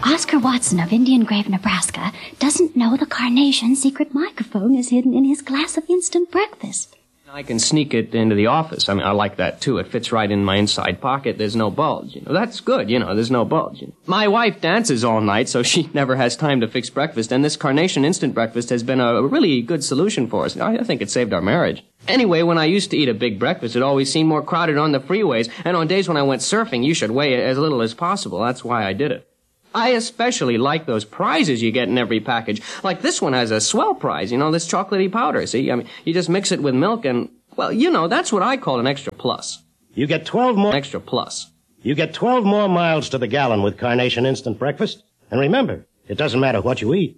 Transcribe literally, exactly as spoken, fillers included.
Oscar Watson of Indian Grove, Nebraska, doesn't know the Carnation secret microphone is hidden in his glass of instant breakfast. I can sneak it into the office. I mean, I like that, too. It fits right in my inside pocket. There's no bulge. You know, that's good. You know, there's no bulge. You know. My wife dances all night, so she never has time to fix breakfast, and this Carnation instant breakfast has been a really good solution for us. I think it saved our marriage. Anyway, when I used to eat a big breakfast, it always seemed more crowded on the freeways, and on days when I went surfing, you should weigh as little as possible. That's why I did it. I especially like those prizes you get in every package. Like this one has a swell prize, you know, this chocolatey powder, see? I mean, you just mix it with milk and, well, you know, that's what I call an extra plus. You get twelve more... Extra plus. You get twelve more miles to the gallon with Carnation Instant Breakfast. And remember, it doesn't matter what you eat.